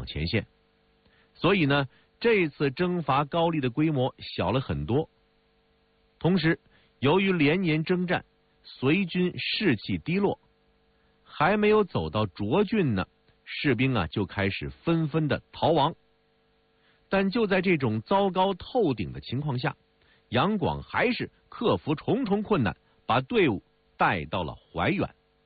往前线。所以呢，这次征伐高丽的规模小了很多。同时，由于连年征战，隋军士气低落，还没有走到涿郡呢，士兵就开始纷纷的逃亡。但就在这种糟糕透顶的情况下，杨广还是克服重重困难，把队伍带到了怀远。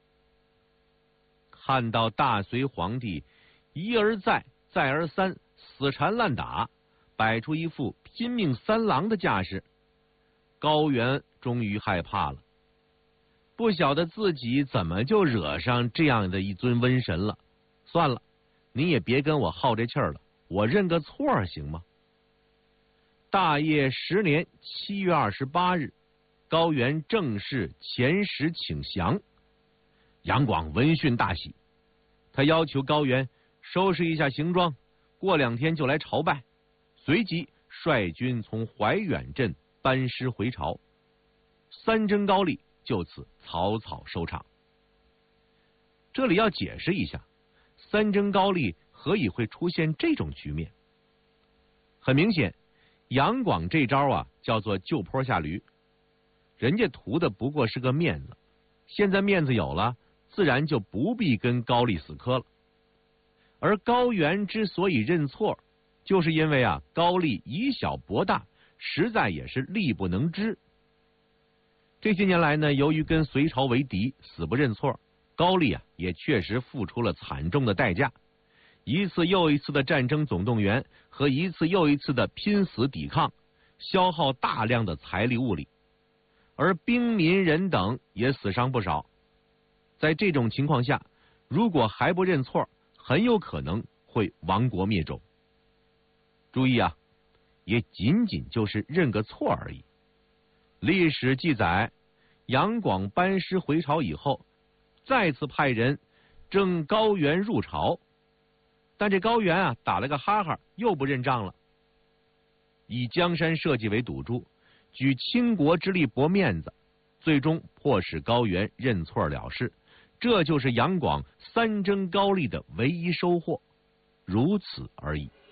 看到大隋皇帝一而再再而三死缠烂打，摆出一副拼命三郎的架势，高原终于害怕了，不晓得自己怎么就惹上这样的一尊瘟神了。算了，你也别跟我耗这气儿了，我认个错行吗？大业10年7月28日，高原正式遣使请降。杨广闻讯大喜，他要求高原收拾一下行装，过2天就来朝拜。随即率军从怀远镇班师回朝，三征高丽就此草草收场。这里要解释一下，三征高丽何以会出现这种局面？很明显，杨广这招叫做就坡下驴，人家图的不过是个面子，现在面子有了，自然就不必跟高丽死磕了。而高原之所以认错，就是因为高丽以小博大，实在也是力不能支。这些年来呢，由于跟隋朝为敌，死不认错，高丽也确实付出了惨重的代价，一次又一次的战争总动员和一次又一次的拼死抵抗，消耗大量的财力物力，而兵民人等也死伤不少。在这种情况下，如果还不认错，很有可能会亡国灭种。注意也仅仅就是认个错而已。历史记载，杨广班师回朝以后，再次派人征高原入朝，但这高原打了个哈哈，又不认账了。以江山社稷为赌注，举倾国之力搏面子，最终迫使高原认错了事。这就是杨广三征高丽的唯一收获，如此而已。